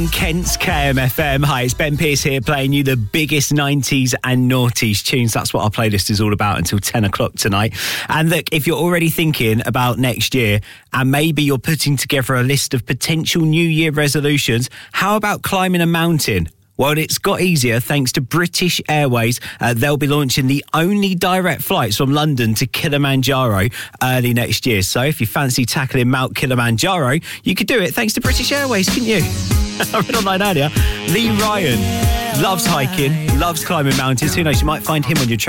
Kent's KMFM. Hi, it's Ben Pearce here playing you the biggest 90s and noughties tunes. That's what our playlist is all about until 10 o'clock tonight. And look, if you're already thinking about next year and maybe you're putting together a list of potential New Year resolutions, how about climbing a mountain? Well, it's got easier thanks to British Airways. They'll be launching the only direct flights from London to Kilimanjaro early next year. So if you fancy tackling Mount Kilimanjaro, you could do it thanks to British Airways, couldn't you? I read online earlier, Lee Ryan loves hiking, loves climbing mountains. Who knows, you might find him on your track.